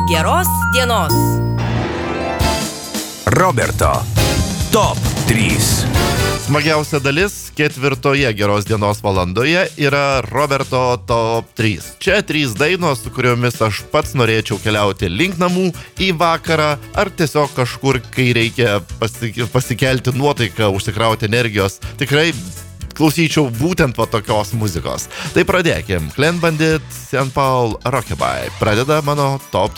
Geros dienos. Roberto Top 3. Smagiausia dalis ketvirtoje geros dienos valandoje yra Roberto Top 3. Čia 3 dainos, su kuriomis aš pats norėčiau keliauti link namų į vakarą ar tiesiog kažkur, kai reikia pasikelti nuotaiką, užsikrauti energijos. Tikrai klausyčiau būtent va tokios muzikos. Tai pradėkim. Clean Bandit, St. Paul, Rockabye. Pradeda mano Top 3.